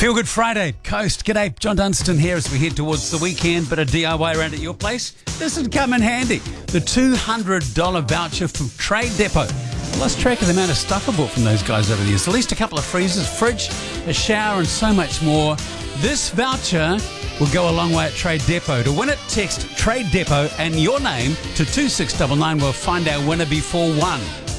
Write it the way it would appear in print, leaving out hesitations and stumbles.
Feel Good Friday, Coast. G'day, John Dunstan here as we head towards the weekend. Bit of DIY around at your place. This would come in handy. The $200 voucher from Trade Depot. I lost track of the amount of stuff I bought from those guys over the years. At least a couple of freezers, fridge, a shower, and so much more. This voucher will go a long way at Trade Depot. To win it, text Trade Depot and your name to 2699. We'll find our winner before 1.